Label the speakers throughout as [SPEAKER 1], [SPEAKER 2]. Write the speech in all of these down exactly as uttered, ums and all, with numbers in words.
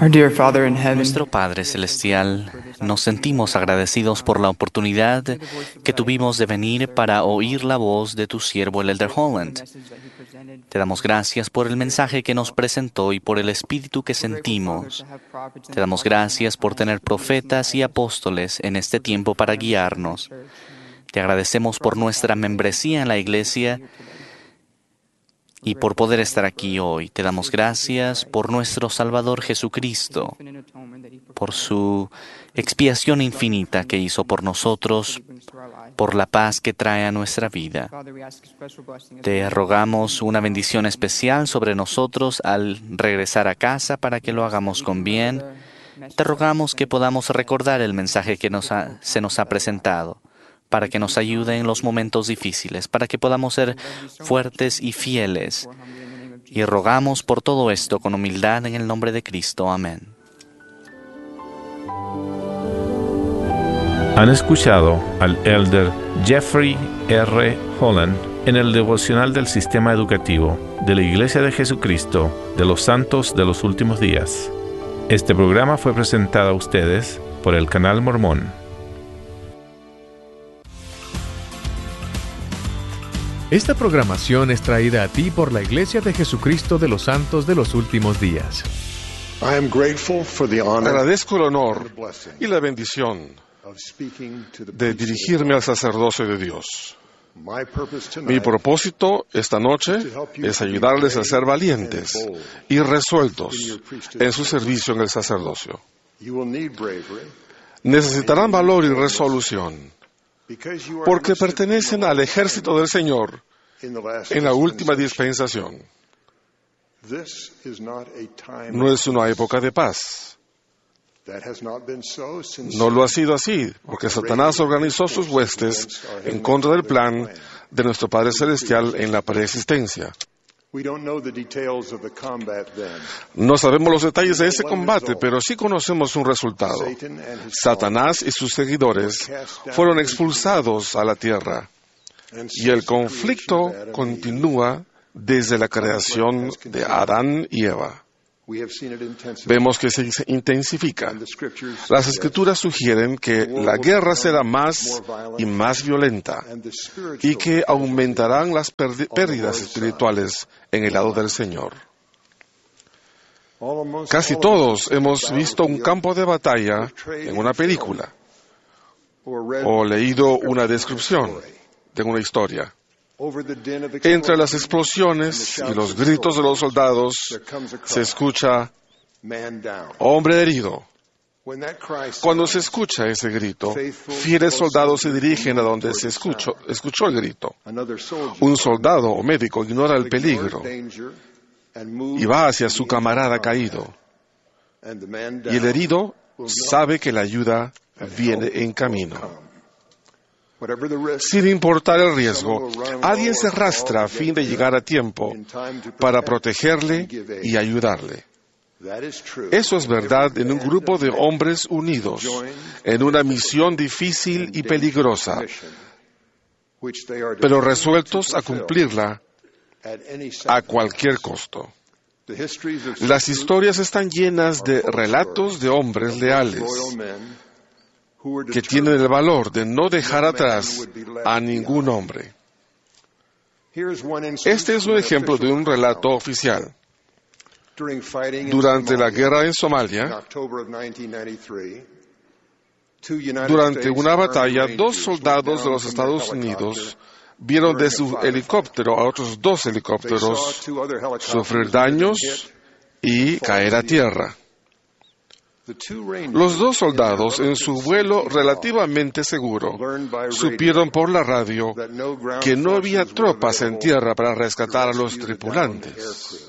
[SPEAKER 1] Our dear Father in heaven,
[SPEAKER 2] Nuestro Padre Celestial, nos sentimos agradecidos por la oportunidad que tuvimos de venir para oír la voz de tu siervo, el Elder Holland. Te damos gracias por el mensaje que nos presentó y por el espíritu que sentimos. Te damos gracias por tener profetas y apóstoles en este tiempo para guiarnos. Te agradecemos por nuestra membresía en la iglesia y por poder estar aquí hoy. Te damos gracias por nuestro Salvador Jesucristo, por su expiación infinita que hizo por nosotros, por la paz que trae a nuestra vida. Te rogamos una bendición especial sobre nosotros al regresar a casa para que lo hagamos con bien. Te rogamos que podamos recordar el mensaje que nos ha, se nos ha presentado, para que nos ayude en los momentos difíciles, para que podamos ser fuertes y fieles. Y rogamos por todo esto con humildad en el nombre de Cristo. Amén.
[SPEAKER 3] Han escuchado al Elder Jeffrey R. Holland en el devocional del Sistema Educativo de la Iglesia de Jesucristo de los Santos de los Últimos Días. Este programa fue presentado a ustedes por el Canal Mormón.
[SPEAKER 4] Esta programación es traída a ti por la Iglesia de Jesucristo de los Santos de los Últimos Días.
[SPEAKER 5] Agradezco el honor y la bendición de dirigirme al sacerdocio de Dios. Mi propósito esta noche es ayudarles a ser valientes y resueltos en su servicio en el sacerdocio. Necesitarán valor y resolución, porque pertenecen al ejército del Señor en la última dispensación. No es una época de paz. No lo ha sido así, porque Satanás organizó sus huestes en contra del plan de nuestro Padre Celestial en la preexistencia. No sabemos los detalles de ese combate, pero sí conocemos un resultado. Satanás y sus seguidores fueron expulsados a la tierra, y el conflicto continúa desde la creación de Adán y Eva. Vemos que se intensifica. Las Escrituras sugieren que la guerra será más y más violenta y que aumentarán las pérdidas espirituales en el lado del Señor. Casi todos hemos visto un campo de batalla en una película o leído una descripción de una historia. Entre las explosiones y los gritos de los soldados se escucha hombre herido. Cuando se escucha ese grito, fieles soldados se dirigen a donde se escuchó, escuchó el grito. Un soldado o médico ignora el peligro y va hacia su camarada caído. Y el herido sabe que la ayuda viene en camino. Sin importar el riesgo, alguien se arrastra a fin de llegar a tiempo para protegerle y ayudarle. Eso es verdad en un grupo de hombres unidos en una misión difícil y peligrosa, pero resueltos a cumplirla a cualquier costo. Las historias están llenas de relatos de hombres leales que tienen el valor de no dejar atrás a ningún hombre. Este es un ejemplo de un relato oficial. Durante la guerra en Somalia, durante una batalla, dos soldados de los Estados Unidos vieron de su helicóptero a otros dos helicópteros sufrir daños y caer a tierra. Los dos soldados, en su vuelo relativamente seguro, supieron por la radio que no había tropas en tierra para rescatar a los tripulantes.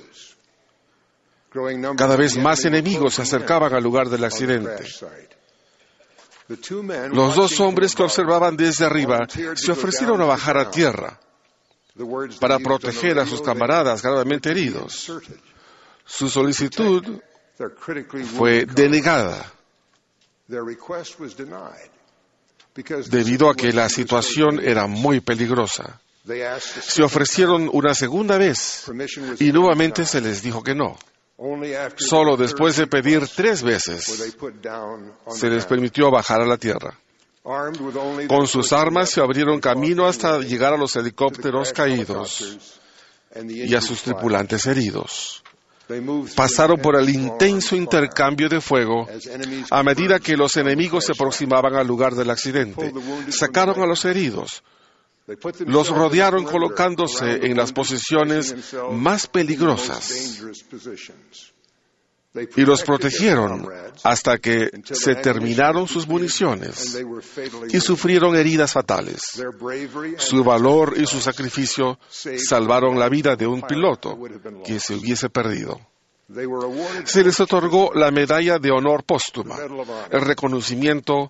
[SPEAKER 5] Cada vez más enemigos se acercaban al lugar del accidente. Los dos hombres que observaban desde arriba se ofrecieron a bajar a tierra para proteger a sus camaradas gravemente heridos. Su solicitud fue denegada debido a que la situación era muy peligrosa. Se ofrecieron una segunda vez y nuevamente se les dijo que no. Solo después de pedir tres veces se les permitió bajar a la tierra. Con sus armas se abrieron camino hasta llegar a los helicópteros caídos y a sus tripulantes heridos. Pasaron por el intenso intercambio de fuego a medida que los enemigos se aproximaban al lugar del accidente. Sacaron a los heridos. Los rodearon colocándose en las posiciones más peligrosas y los protegieron hasta que se terminaron sus municiones y sufrieron heridas fatales. Su valor y su sacrificio salvaron la vida de un piloto que se hubiese perdido. Se les otorgó la medalla de honor póstuma, el reconocimiento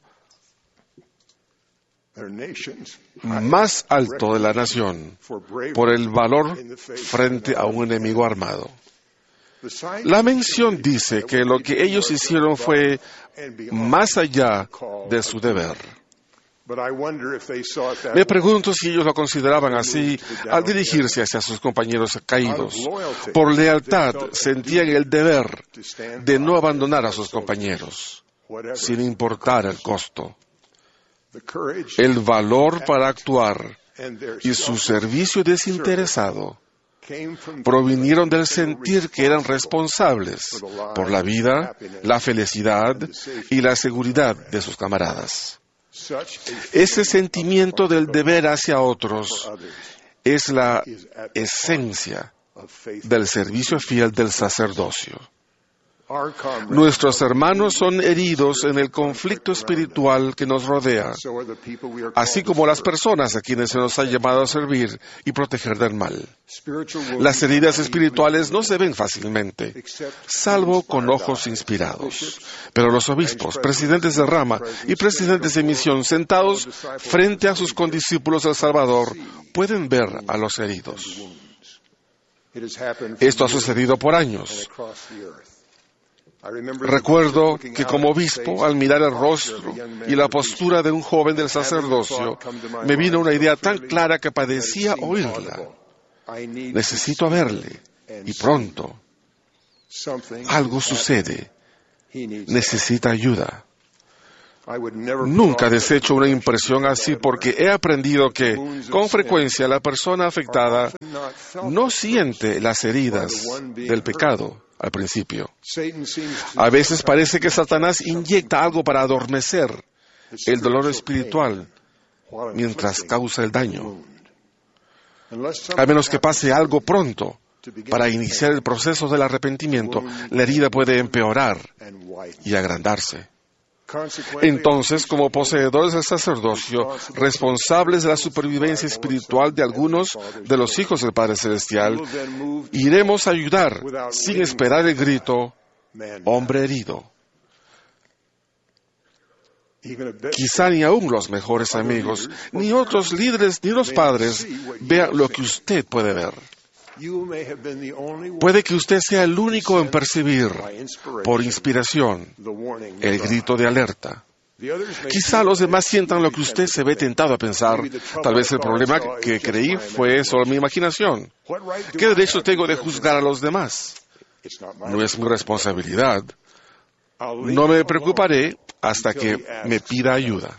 [SPEAKER 5] más alto de la nación por el valor frente a un enemigo armado. La mención dice que lo que ellos hicieron fue más allá de su deber. Me pregunto si ellos lo consideraban así al dirigirse hacia sus compañeros caídos. Por lealtad sentían el deber de no abandonar a sus compañeros, sin importar el costo. El valor para actuar y su servicio desinteresado provinieron del sentir que eran responsables por la vida, la felicidad y la seguridad de sus camaradas. Ese sentimiento del deber hacia otros es la esencia del servicio fiel del sacerdocio. Nuestros hermanos son heridos en el conflicto espiritual que nos rodea, así como las personas a quienes se nos ha llamado a servir y proteger del mal. Las heridas espirituales no se ven fácilmente, salvo con ojos inspirados. Pero los obispos, presidentes de rama y presidentes de misión sentados frente a sus condiscípulos del Salvador pueden ver a los heridos. Esto ha sucedido por años. Recuerdo que como obispo, al mirar el rostro y la postura de un joven del sacerdocio, me vino una idea tan clara que padecía oírla. Necesito verle, y pronto. Algo sucede. Necesita ayuda. Nunca desecho una impresión así porque he aprendido que, con frecuencia, la persona afectada no siente las heridas del pecado al principio. A veces parece que Satanás inyecta algo para adormecer el dolor espiritual mientras causa el daño. A menos que pase algo pronto para iniciar el proceso del arrepentimiento, la herida puede empeorar y agrandarse. Entonces, como poseedores del sacerdocio, responsables de la supervivencia espiritual de algunos de los hijos del Padre Celestial, iremos a ayudar sin esperar el grito, hombre herido. Quizá ni aún los mejores amigos, ni otros líderes, ni los padres vean lo que usted puede ver. Puede que usted sea el único en percibir, por inspiración, el grito de alerta. Quizá los demás sientan lo que usted se ve tentado a pensar. Tal vez el problema que creí fue solo mi imaginación. ¿Qué derecho tengo de juzgar a los demás? No es mi responsabilidad. No me preocuparé hasta que me pida ayuda.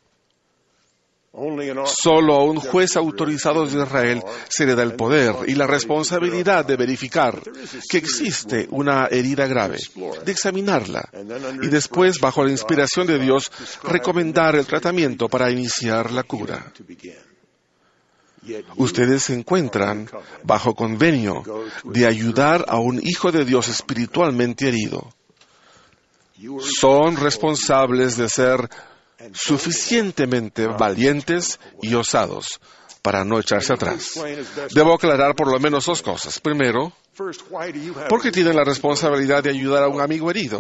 [SPEAKER 5] Solo a un juez autorizado de Israel se le da el poder y la responsabilidad de verificar que existe una herida grave, de examinarla y después, bajo la inspiración de Dios, recomendar el tratamiento para iniciar la cura. Ustedes se encuentran bajo convenio de ayudar a un hijo de Dios espiritualmente herido. Son responsables de ser suficientemente valientes y osados para no echarse atrás. Debo aclarar por lo menos dos cosas. Primero, ¿por qué tienen la responsabilidad de ayudar a un amigo herido?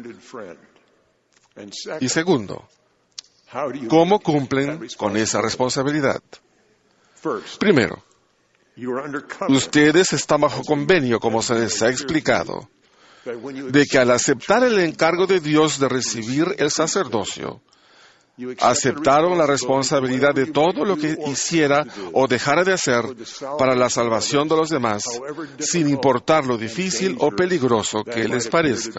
[SPEAKER 5] Y segundo, ¿cómo cumplen con esa responsabilidad? Primero, ustedes están bajo convenio, como se les ha explicado, de que al aceptar el encargo de Dios de recibir el sacerdocio, Aceptaron la responsabilidad de todo lo que hiciera o dejara de hacer para la salvación de los demás, sin importar lo difícil o peligroso que les parezca.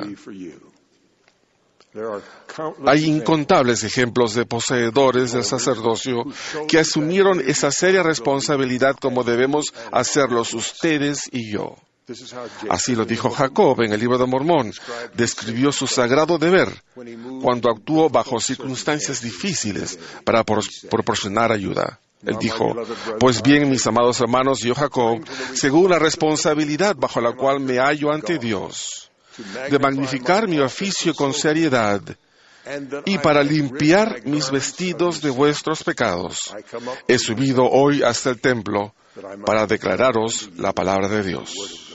[SPEAKER 5] Hay incontables ejemplos de poseedores del sacerdocio que asumieron esa seria responsabilidad como debemos hacerlos ustedes y yo. Así lo dijo Jacob en el Libro de Mormón. Describió su sagrado deber cuando actuó bajo circunstancias difíciles para proporcionar ayuda. Él dijo, pues bien, mis amados hermanos, yo Jacob, según la responsabilidad bajo la cual me hallo ante Dios, de magnificar mi oficio con seriedad y para limpiar mis vestidos de vuestros pecados, he subido hoy hasta el templo para declararos la palabra de Dios.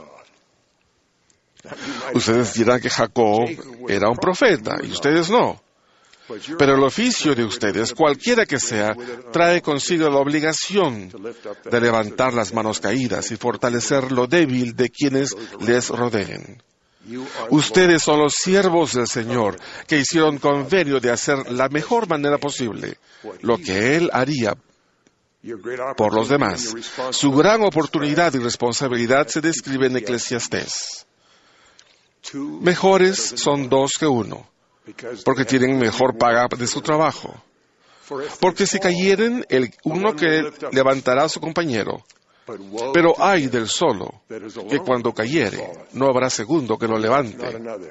[SPEAKER 5] Ustedes dirán que Jacob era un profeta y ustedes no. Pero el oficio de ustedes, cualquiera que sea, trae consigo la obligación de levantar las manos caídas y fortalecer lo débil de quienes les rodeen. Ustedes son los siervos del Señor que hicieron convenio de hacer la mejor manera posible lo que Él haría por los demás. Su gran oportunidad y responsabilidad se describe en Eclesiastés. Mejores son dos que uno, porque tienen mejor paga de su trabajo. Porque si cayeren, el uno que levantará a su compañero. Pero ay del solo, que cuando cayere, no habrá segundo que lo levante.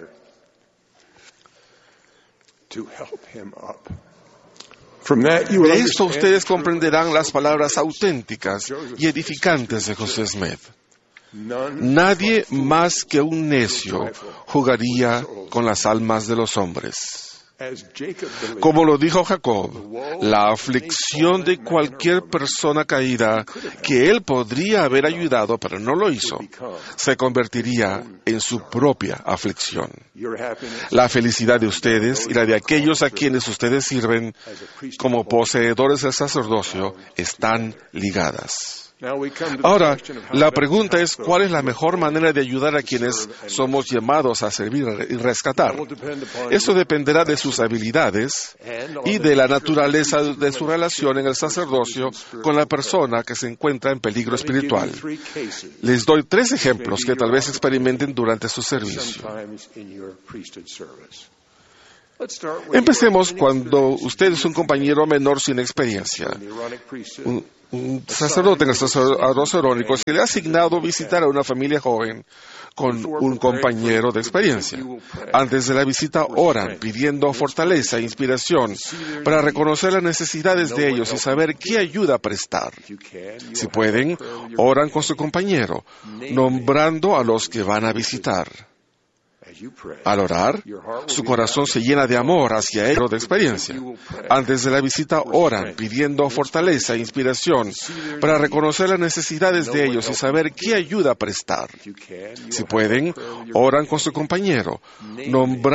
[SPEAKER 5] De esto ustedes comprenderán las palabras auténticas y edificantes de José Smith. Nadie más que un necio jugaría con las almas de los hombres. Como lo dijo Jacob, la aflicción de cualquier persona caída que él podría haber ayudado, pero no lo hizo, se convertiría en su propia aflicción. La felicidad de ustedes y la de aquellos a quienes ustedes sirven como poseedores del sacerdocio están ligadas. Ahora, la pregunta es, ¿cuál es la mejor manera de ayudar a quienes somos llamados a servir y rescatar? Eso dependerá de sus habilidades y de la naturaleza de su relación en el sacerdocio con la persona que se encuentra en peligro espiritual. Les doy tres ejemplos que tal vez experimenten durante su servicio. Empecemos cuando usted es un compañero menor sin experiencia. Un, un sacerdote en el sacerdocio arónico se le ha asignado visitar a una familia joven con un compañero de experiencia. Antes de la visita oran pidiendo fortaleza e inspiración para reconocer las necesidades de ellos y saber qué ayuda prestar. Si pueden, oran con su compañero, nombrando a los que van a visitar. Al orar, su corazón se llena de amor hacia ellos de experiencia. Antes de la visita oran pidiendo fortaleza e inspiración para reconocer las necesidades de ellos y saber qué ayuda prestar. Si pueden, oran con su compañero, nombrando